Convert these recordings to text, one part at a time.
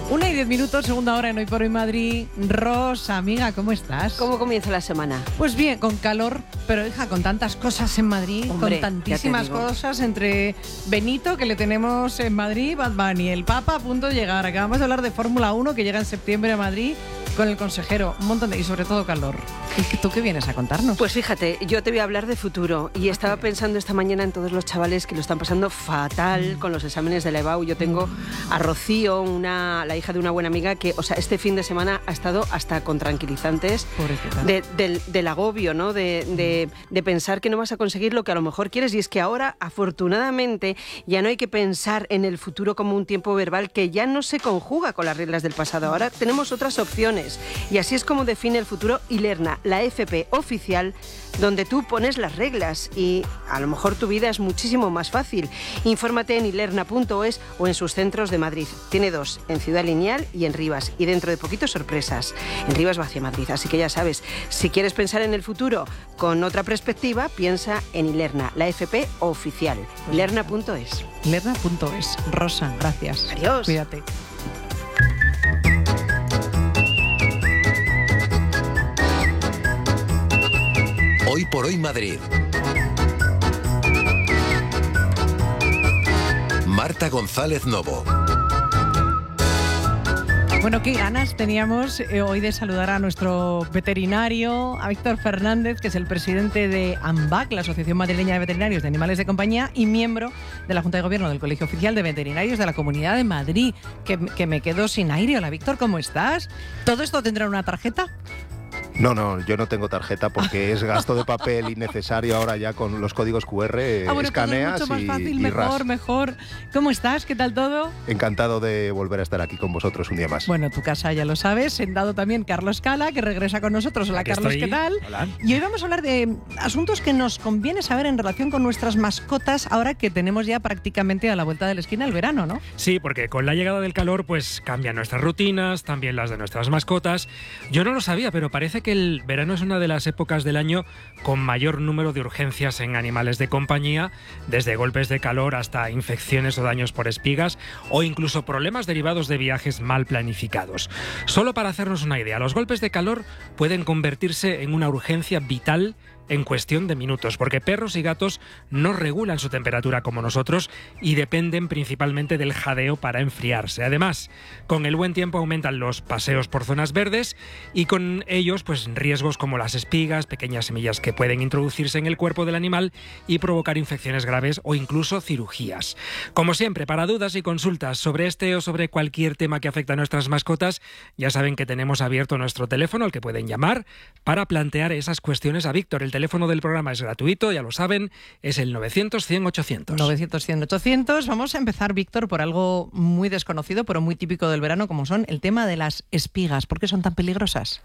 1:10, segunda hora en Hoy por Hoy Madrid. Rosa, amiga, ¿cómo estás? ¿Cómo comienza la semana? Pues bien, con calor, pero hija, con tantas cosas en Madrid, Hombre, con tantísimas cosas, entre Benito, que le tenemos en Madrid, Bad Bunny, el Papa a punto de llegar. Acabamos de hablar de Fórmula 1, que llega en septiembre a Madrid, con el consejero, un montón de... y sobre todo calor. ¿Y tú qué vienes a contarnos? Pues fíjate, yo te voy a hablar de futuro y estaba pensando esta mañana en todos los chavales que lo están pasando fatal con los exámenes de la EBAU. Yo tengo a Rocío, la hija de una buena amiga, que, o sea, este fin de semana ha estado hasta con tranquilizantes del agobio, ¿no? De pensar que no vas a conseguir lo que a lo mejor quieres. Y es que ahora, afortunadamente, ya no hay que pensar en el futuro como un tiempo verbal que ya no se conjuga con las reglas del pasado. Ahora tenemos otras opciones. Y así es como define el futuro Ilerna, la FP oficial, donde tú pones las reglas y a lo mejor tu vida es muchísimo más fácil. Infórmate en ilerna.es o en sus centros de Madrid. Tiene dos, en Ciudad Lineal y en Rivas. Y dentro de poquito sorpresas. En Rivas va hacia Madrid, así que ya sabes, si quieres pensar en el futuro con otra perspectiva, piensa en Ilerna, la FP oficial. Ilerna.es. Ilerna.es. Rosa, gracias. Adiós. Cuídate. Hoy por Hoy Madrid. Marta González Novo. Bueno, qué ganas teníamos hoy de saludar a nuestro veterinario, a Víctor Fernández, que es el presidente de AMVAC, la Asociación Madrileña de Veterinarios de Animales de Compañía, y miembro de la Junta de Gobierno del Colegio Oficial de Veterinarios de la Comunidad de Madrid, que me quedo sin aire. Hola, Víctor, ¿cómo estás? ¿Todo esto tendrá una tarjeta? No, yo no tengo tarjeta porque es gasto de papel innecesario ahora ya con los códigos QR, escaneas todo es mucho más fácil, y mejor. ¿Cómo estás? ¿Qué tal todo? Encantado de volver a estar aquí con vosotros un día más. Bueno, tu casa ya lo sabes, sentado también Carlos Cala, que regresa con nosotros. Hola, Carlos, ¿qué tal? Hola. Y hoy vamos a hablar de asuntos que nos conviene saber en relación con nuestras mascotas ahora que tenemos ya prácticamente a la vuelta de la esquina el verano, ¿no? Sí, porque con la llegada del calor pues cambian nuestras rutinas, también las de nuestras mascotas. Yo no lo sabía, pero parece que el verano es una de las épocas del año con mayor número de urgencias en animales de compañía, desde golpes de calor hasta infecciones o daños por espigas o incluso problemas derivados de viajes mal planificados. Solo para hacernos una idea, los golpes de calor pueden convertirse en una urgencia vital en cuestión de minutos, porque perros y gatos no regulan su temperatura como nosotros y dependen principalmente del jadeo para enfriarse. Además, con el buen tiempo aumentan los paseos por zonas verdes y con ellos pues riesgos como las espigas, pequeñas semillas que pueden introducirse en el cuerpo del animal y provocar infecciones graves o incluso cirugías. Como siempre, para dudas y consultas sobre este o sobre cualquier tema que afecta a nuestras mascotas, ya saben que tenemos abierto nuestro teléfono al que pueden llamar para plantear esas cuestiones a Víctor. El teléfono del programa es gratuito, ya lo saben, es el 900-100-800. 900-100-800. Vamos a empezar, Víctor, por algo muy desconocido, pero muy típico del verano, como son el tema de las espigas. ¿Por qué son tan peligrosas?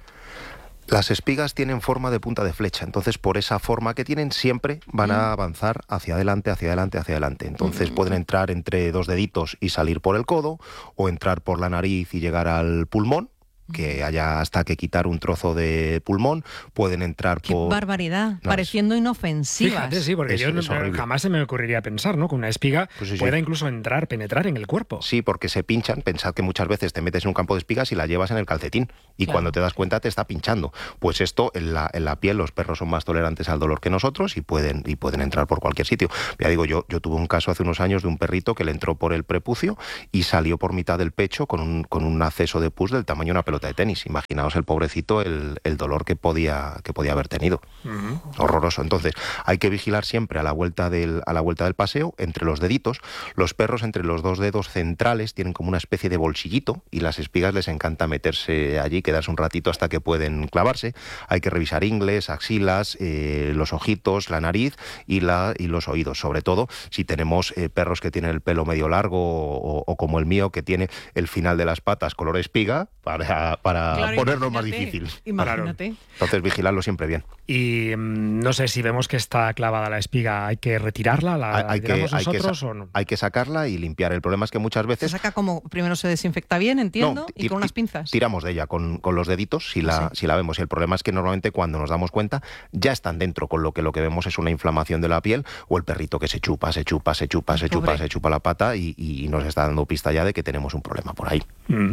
Las espigas tienen forma de punta de flecha, entonces por esa forma que tienen siempre van a avanzar hacia adelante, hacia adelante, hacia adelante. Entonces pueden entrar entre dos deditos y salir por el codo, o entrar por la nariz y llegar al pulmón, que haya hasta que quitar un trozo de pulmón, pueden entrar ¡Qué por... barbaridad! Pareciendo inofensivas. Fíjate, sí, porque Es horrible. jamás se me ocurriría pensar, ¿no?, que una espiga Pues sí. pueda incluso penetrar en el cuerpo. Sí, porque se pinchan. Pensad que muchas veces te metes en un campo de espigas y la llevas en el calcetín y Claro. cuando te das cuenta te está pinchando. Pues esto en la piel, los perros son más tolerantes al dolor que nosotros y pueden entrar por cualquier sitio. Ya digo, yo tuve un caso hace unos años de un perrito que le entró por el prepucio y salió por mitad del pecho con un acceso de pus del tamaño de una pelota de tenis. Imaginaos el pobrecito el dolor que podía haber tenido. Horroroso. Entonces, hay que vigilar siempre a la vuelta del paseo, entre los deditos. Los perros, entre los dos dedos centrales, tienen como una especie de bolsillito y las espigas les encanta meterse allí, quedarse un ratito hasta que pueden clavarse. Hay que revisar ingles, axilas, los ojitos, la nariz y los oídos. Sobre todo, si tenemos perros que tienen el pelo medio largo o como el mío, que tiene el final de las patas color espiga, para Claro, ponerlo más difícil. Imagínate. Entonces, vigilarlo siempre bien. Y no sé, si vemos que está clavada la espiga, ¿hay que retirarla? ¿La retiramos nosotros o no? Hay que sacarla y limpiar. El problema es que muchas Se veces... saca como, primero se desinfecta bien, entiendo, y con unas pinzas. Tiramos de ella con los deditos si la vemos. Y el problema es que normalmente cuando nos damos cuenta ya están dentro, con lo que vemos es una inflamación de la piel o el perrito que se chupa la pata y nos está dando pista ya de que tenemos un problema por ahí.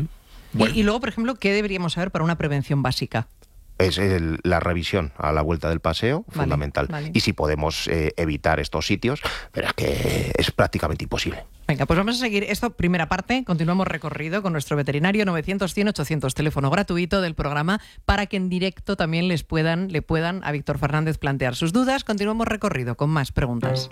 Bueno. Y luego, por ejemplo, ¿qué deberíamos saber para una prevención básica? Es la revisión a la vuelta del paseo, fundamental. Vale. Y si podemos evitar estos sitios, verás que es prácticamente imposible. Venga, pues vamos a seguir esto, primera parte. Continuamos recorrido con nuestro veterinario 900-100-800, teléfono gratuito del programa, para que en directo también le puedan a Víctor Fernández plantear sus dudas. Continuamos recorrido con más preguntas.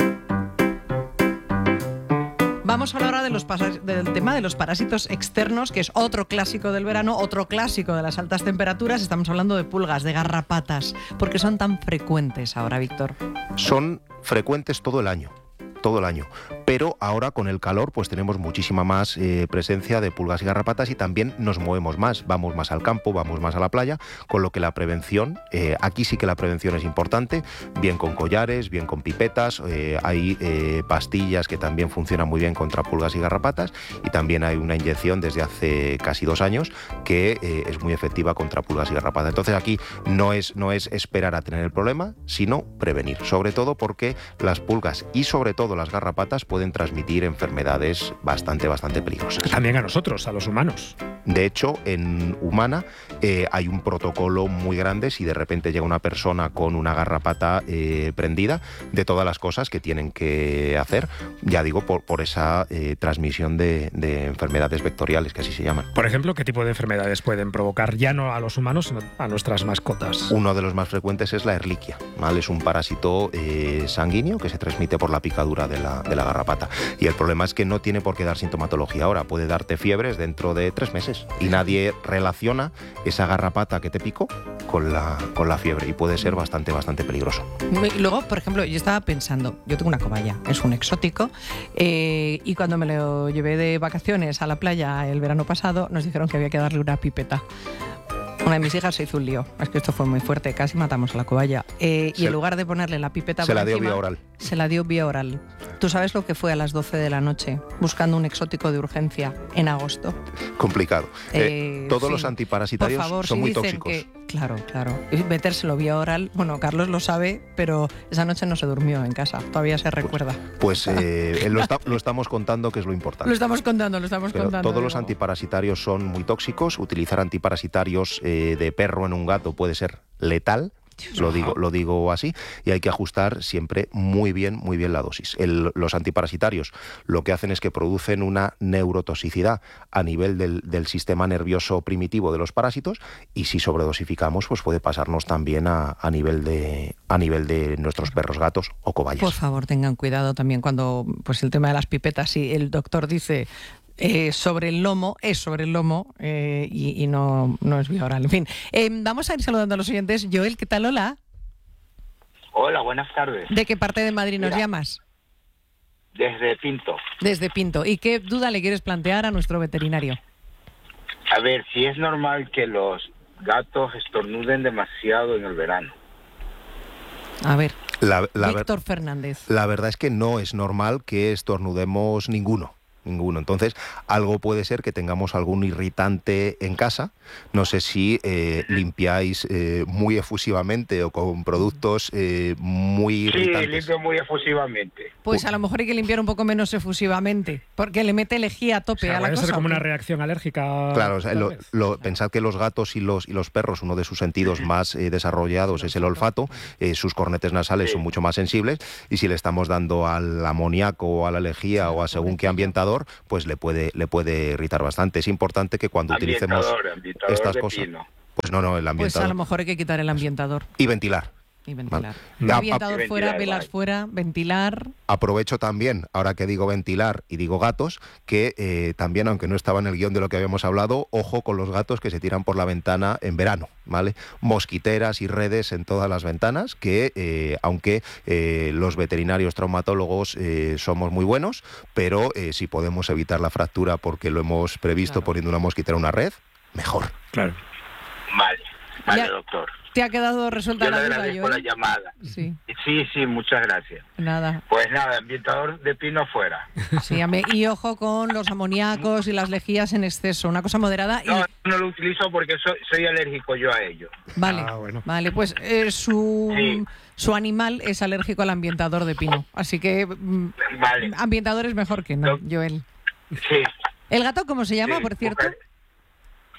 Vamos a hablar ahora del tema de los parásitos externos, que es otro clásico del verano, otro clásico de las altas temperaturas. Estamos hablando de pulgas, de garrapatas. ¿Por qué son tan frecuentes ahora, Víctor? Son frecuentes todo el año, pero ahora con el calor pues tenemos muchísima más presencia de pulgas y garrapatas, y también nos movemos más, vamos más al campo, vamos más a la playa, con lo que la prevención, aquí sí que la prevención es importante, bien con collares, bien con pipetas, hay pastillas que también funcionan muy bien contra pulgas y garrapatas, y también hay una inyección desde hace casi 2 años que es muy efectiva contra pulgas y garrapatas. Entonces aquí no es esperar a tener el problema, sino prevenir, sobre todo porque las pulgas y sobre todo las garrapatas pueden transmitir enfermedades bastante peligrosas. También a nosotros, a los humanos. De hecho, en humana hay un protocolo muy grande si de repente llega una persona con una garrapata prendida, de todas las cosas que tienen que hacer, ya digo, por esa transmisión de enfermedades vectoriales, que así se llaman. Por ejemplo, ¿qué tipo de enfermedades pueden provocar ya no a los humanos, sino a nuestras mascotas? Uno de los más frecuentes es la Ehrlichia, ¿vale? Es un parásito sanguíneo que se transmite por la picadura de la garrapata. Y el problema es que no tiene por qué dar sintomatología ahora, puede darte fiebres dentro de 3 meses. Y nadie relaciona esa garrapata que te picó con la fiebre, y puede ser bastante peligroso. Y luego, por ejemplo, yo estaba pensando, yo tengo una cobaya, es un exótico, y cuando me lo llevé de vacaciones a la playa el verano pasado, nos dijeron que había que darle una pipeta. Una de mis hijas se hizo un lío. Es que esto fue muy fuerte, casi matamos a la cobaya. Y en lugar de ponerle la pipeta por se la dio encima, vía oral. Se la dio vía oral. ¿Tú sabes lo que fue a las 12 de la noche buscando un exótico de urgencia en agosto? Complicado. Todos los sí. antiparasitarios Por favor, son si muy dicen tóxicos. Claro. Y metérselo vía oral, bueno, Carlos lo sabe, pero esa noche no se durmió en casa. Todavía se recuerda. Pues lo estamos contando, que es lo importante. Lo estamos contando. Pero todos los antiparasitarios son muy tóxicos. Utilizar antiparasitarios de perro en un gato puede ser letal. Lo digo así, y hay que ajustar siempre muy bien la dosis. Los antiparasitarios lo que hacen es que producen una neurotoxicidad a nivel del sistema nervioso primitivo de los parásitos, y si sobredosificamos pues puede pasarnos también a nivel de nuestros perros, gatos o cobayas. Por favor, tengan cuidado también cuando pues el tema de las pipetas, si el doctor dice sobre el lomo, es sobre el lomo, y no es vía oral. En fin, vamos a ir saludando a los oyentes. Joel, ¿qué tal? Hola. Hola, buenas tardes. ¿De qué parte de Madrid nos llamas? Desde Pinto. Desde Pinto. ¿Y qué duda le quieres plantear a nuestro veterinario? A ver, si es normal que los gatos estornuden demasiado en el verano. A ver, La Víctor Fernández. La verdad es que no es normal que estornudemos ninguno. Entonces, algo puede ser que tengamos algún irritante en casa. No sé si limpiáis muy efusivamente o con productos muy irritantes. Sí, limpio muy efusivamente. Pues a lo mejor hay que limpiar un poco menos efusivamente, porque le mete lejía a tope a la puede cosa. ser como una reacción alérgica. Claro, o sea, pensad que los gatos y los perros, uno de sus sentidos más desarrollados es el olfato. Sus cornetes nasales son mucho más sensibles, y si le estamos dando al amoníaco o a la lejía o a según qué ambientador, pues le puede irritar bastante. Es importante que cuando utilicemos estas cosas, pino. pues no, el ambientador. Pues a lo mejor hay que quitar el ambientador. Y ventilar. Vale. Ya, Ambientador fuera, ventilar, velas vale. fuera, ventilar. Aprovecho también, ahora que digo ventilar y digo gatos, que también, aunque no estaba en el guión de lo que habíamos hablado, ojo con los gatos que se tiran por la ventana en verano, ¿vale? Mosquiteras y redes en todas las ventanas, que aunque los veterinarios traumatólogos somos muy buenos, pero si podemos evitar la fractura porque lo hemos previsto poniendo una mosquitera en una red, mejor. Claro. Vale, Ya. doctor. ¿Te ha quedado resuelta Yo le la duda, agradezco la Joel? llamada. Sí, Sí, muchas gracias. nada. Pues nada, ambientador de pino fuera. Sí, y ojo con los amoníacos y las lejías en exceso, una cosa moderada. Y... No lo utilizo porque soy alérgico yo a ello. Vale, Bueno. vale, pues su animal es alérgico al ambientador de pino, así que Vale. ambientador es mejor que no, Joel. Sí. ¿El gato cómo se llama, Sí, por cierto?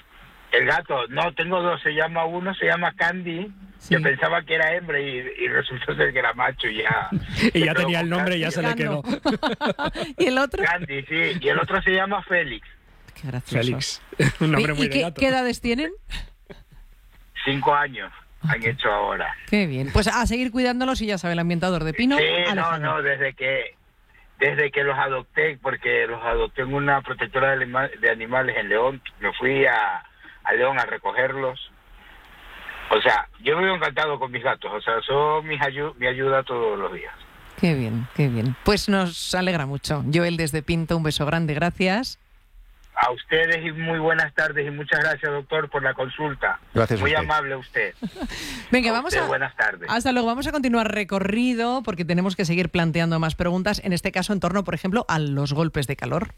El gato, no, tengo dos, uno se llama Candy, Sí. que pensaba que era hembra y resultó ser que era macho y ya. Y ya tenía el nombre y ya se le quedó. ¿Y el otro? Candy, sí, y el otro se llama Félix. Qué gracioso. Félix, un nombre muy ¿Y de gato. qué edades tienen? 5 años han hecho ahora. Qué bien. Pues a seguir cuidándolos y ya sabe, el ambientador de pino. Sí, alejado. no, desde que los adopté, porque los adopté en una protectora de animales en León, me fui a León a recogerlos. O sea, yo vivo encantado con mis gatos, o sea, son mi ayuda todos los días. Qué bien, qué bien. Pues nos alegra mucho. Joel desde Pinto, un beso grande, gracias. A ustedes y muy buenas tardes y muchas gracias, doctor, por la consulta. Gracias a Muy usted. amable usted. Venga, A vamos usted, a... buenas tardes. Hasta luego, vamos a continuar recorrido porque tenemos que seguir planteando más preguntas, en este caso en torno, por ejemplo, a los golpes de calor.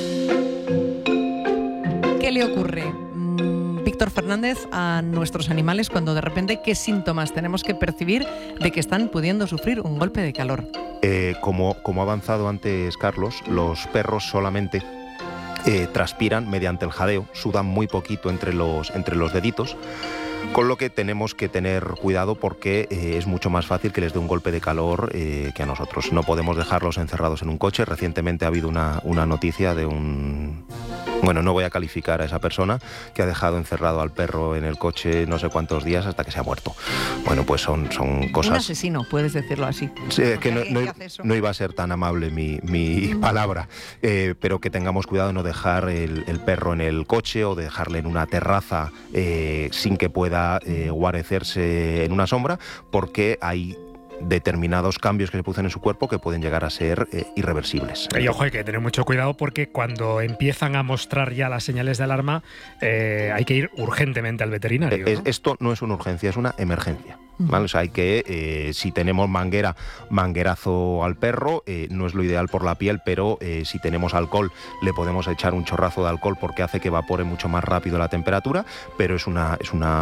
¿Qué le ocurre, Víctor Fernández, a nuestros animales cuando de repente qué síntomas tenemos que percibir de que están pudiendo sufrir un golpe de calor? Como ha avanzado antes Carlos, los perros solamente transpiran mediante el jadeo, sudan muy poquito entre los deditos, con lo que tenemos que tener cuidado porque es mucho más fácil que les dé un golpe de calor que a nosotros. No podemos dejarlos encerrados en un coche. Recientemente ha habido una noticia de un... Bueno, no voy a calificar a esa persona que ha dejado encerrado al perro en el coche no sé cuántos días hasta que se ha muerto. Bueno, pues son cosas... Un asesino, puedes decirlo así. Sí, es que Porque alguien que hace eso. no iba a ser tan amable mi palabra, pero que tengamos cuidado de no dejar el perro en el coche o dejarle en una terraza sin que pueda guarecerse en una sombra, porque hay determinados cambios que se producen en su cuerpo que pueden llegar a ser irreversibles. Y ojo, hay que tener mucho cuidado porque cuando empiezan a mostrar ya las señales de alarma hay que ir urgentemente al veterinario, ¿no? Esto no es una urgencia, es una emergencia. ¿Vale? O sea, hay que, si tenemos manguerazo al perro, no es lo ideal por la piel, pero si tenemos alcohol, le podemos echar un chorrazo de alcohol porque hace que evapore mucho más rápido la temperatura, pero es una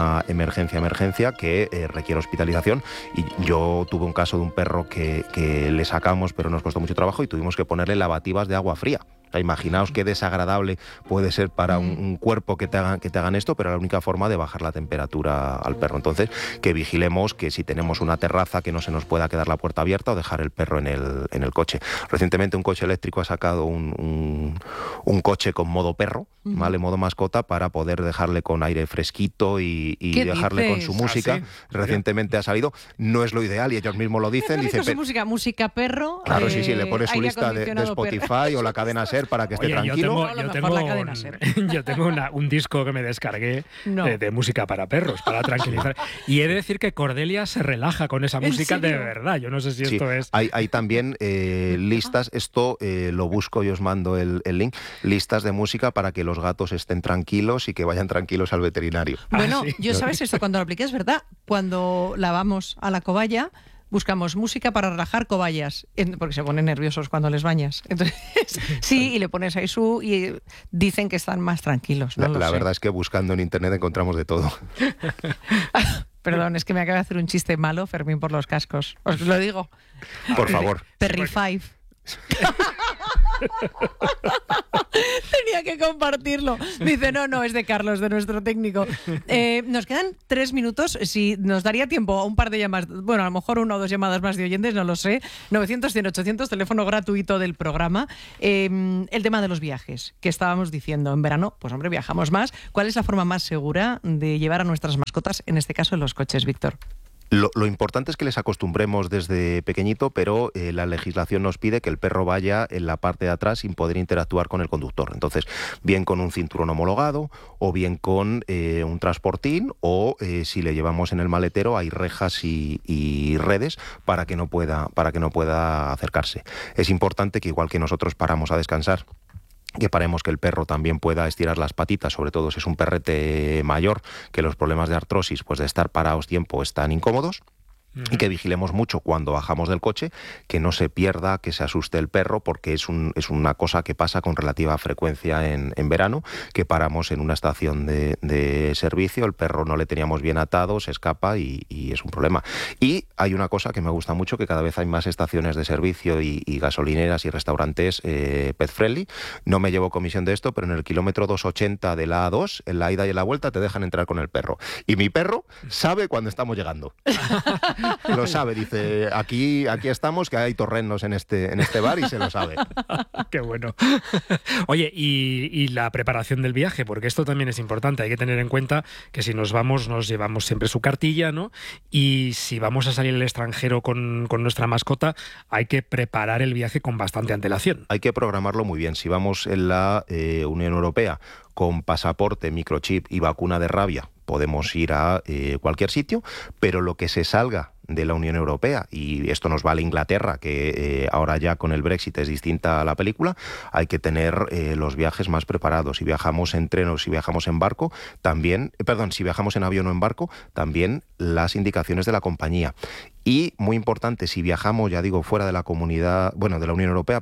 emergencia que requiere hospitalización. Y yo tuve un caso de un perro que le sacamos, pero nos costó mucho trabajo y tuvimos que ponerle lavativas de agua fría. O sea, imaginaos qué desagradable puede ser para un cuerpo que te hagan esto, pero la única forma de bajar la temperatura al perro. Entonces, que vigilemos que si tenemos una terraza que no se nos pueda quedar la puerta abierta o dejar el perro en el coche. Recientemente un coche eléctrico ha sacado un coche con modo perro, ¿vale? Modo mascota, para poder dejarle con aire fresquito y dejarle con su música. ¿Ah, sí? Recientemente ha salido. No es lo ideal y ellos mismos lo dicen. Con su Dicen, música perro. claro, sí, le pones su aire lista de acondicionado Spotify perro. o la cadena SER para que esté Oye, tranquilo. yo tengo un disco que me descargué No. de música para perros, para tranquilizar. Y he de decir que Cordelia se relaja con esa ¿En música de serio? verdad. Yo no sé si Sí, esto es... hay también listas, esto lo busco y os mando el link, listas de música para que los gatos estén tranquilos y que vayan tranquilos al veterinario. Bueno, sí. yo sabes esto, cuando lo apliqué es verdad. Cuando lavamos a la cobaya, buscamos música para relajar cobayas, porque se ponen nerviosos cuando les bañas. Entonces, sí, y le pones ahí y dicen que están más tranquilos. No La verdad es que buscando en internet encontramos de todo. Perdón, es que me acaba de hacer un chiste malo, Fermín, por los cascos. Os lo digo. Por favor. Perry Five. Tenía que compartirlo. Dice, no, es de Carlos, de nuestro técnico. Nos quedan 3 minutos. Si nos daría tiempo a un par de llamadas, bueno, a lo mejor 1 o 2 llamadas más de oyentes, no lo sé. 900-100-800, teléfono gratuito del programa. El tema de los viajes, que estábamos diciendo en verano, pues hombre, viajamos más. ¿Cuál es la forma más segura de llevar a nuestras mascotas, en este caso en los coches, Víctor? Lo importante es que les acostumbremos desde pequeñito, pero la legislación nos pide que el perro vaya en la parte de atrás sin poder interactuar con el conductor. Entonces, bien con un cinturón homologado, o bien con un transportín, o si le llevamos en el maletero, hay rejas y redes para que no pueda acercarse. Es importante que, igual que nosotros paramos a descansar, que paremos que el perro también pueda estirar las patitas, sobre todo si es un perrete mayor, que los problemas de artrosis, pues de estar parados tiempo, están incómodos. y que vigilemos mucho cuando bajamos del coche, que no se pierda, que se asuste el perro, porque es una cosa que pasa con relativa frecuencia en verano, que paramos en una estación de servicio, el perro no le teníamos bien atado, se escapa y es un problema. Y hay una cosa que me gusta mucho, que cada vez hay más estaciones de servicio y gasolineras y restaurantes pet friendly. No me llevo comisión de esto, pero en el kilómetro 280 de la A2, en la ida y en la vuelta, te dejan entrar con el perro. Y mi perro sabe cuando estamos llegando. Lo sabe, dice, aquí estamos, que hay torrenos en este bar, y se lo sabe. Qué bueno. Oye, y la preparación del viaje, porque esto también es importante. Hay que tener en cuenta que si nos vamos, nos llevamos siempre su cartilla, ¿no? Y si vamos a salir al extranjero con nuestra mascota, hay que preparar el viaje con bastante antelación. Hay que programarlo muy bien. Si vamos en la Unión Europea con pasaporte, microchip y vacuna de rabia, podemos ir a cualquier sitio, pero lo que se salga de la Unión Europea, y esto nos vale Inglaterra, que ahora ya con el Brexit es distinta a la película, hay que tener los viajes más preparados. Si viajamos en tren o si viajamos en barco, también, si viajamos en avión o en barco, también las indicaciones de la compañía. Y muy importante, si viajamos, ya digo, fuera de la comunidad, de la Unión Europea,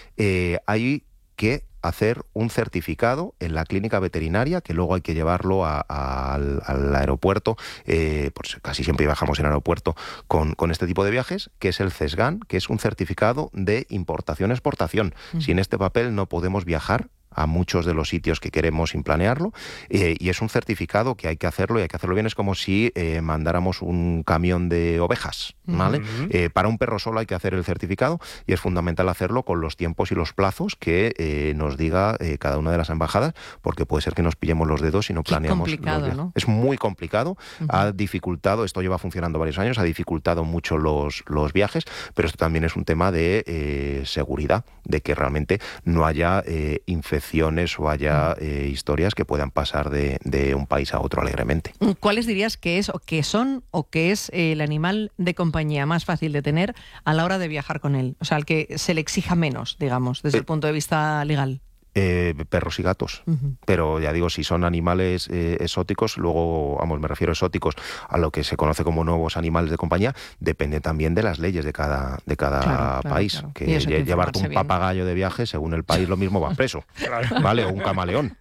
hay que hacer un certificado en la clínica veterinaria, que luego hay que llevarlo al aeropuerto, pues casi siempre viajamos en aeropuerto con este tipo de viajes, que es el CESGAN, que es un certificado de importación-exportación. Sin este papel no podemos viajar a muchos de los sitios que queremos sin planearlo, y es un certificado que hay que hacerlo, y hay que hacerlo bien. Es como si mandáramos un camión de ovejas, ¿vale? Para un perro solo hay que hacer el certificado, y es fundamental hacerlo con los tiempos y los plazos que nos diga cada una de las embajadas, porque puede ser que nos pillemos los dedos y no planeamos. Es complicado, ¿no? Es muy complicado, ha dificultado, esto lleva funcionando varios años, ha dificultado mucho los viajes, pero esto también es un tema de seguridad, de que realmente no haya infecciones o haya historias que puedan pasar de un país a otro alegremente. ¿Cuáles dirías que es el animal de compañía más fácil de tener a la hora de viajar con él? O sea, al que se le exija menos, digamos, desde el punto de vista legal. Perros y gatos, pero ya digo, si son animales exóticos, luego, me refiero exóticos a lo que se conoce como nuevos animales de compañía, depende también de las leyes de cada país. Claro. Que llevarte un papagayo de viaje, según el país, lo mismo va preso, ¿vale? O un camaleón.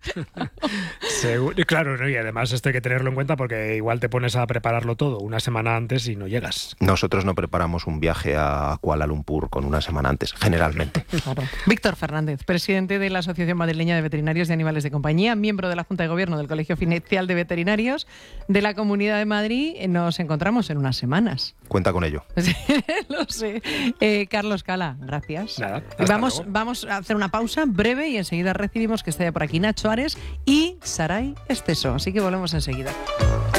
Claro, ¿no? Y además esto hay que tenerlo en cuenta, porque igual te pones a prepararlo todo una semana antes y no llegas. Nosotros no preparamos un viaje a Kuala Lumpur con una semana antes, generalmente. Claro. Víctor Fernández, presidente de la Asociación Madrileña de Veterinarios de Animales de Compañía, miembro de la Junta de Gobierno del Colegio Oficial de Veterinarios de la Comunidad de Madrid. Nos encontramos en unas semanas. Cuenta con ello. Sí, lo sé. Carlos Cala, gracias. Nada, vamos a hacer una pausa breve y enseguida recibimos que esté por aquí Nacho Ares y Saray Esteso. Así que volvemos enseguida.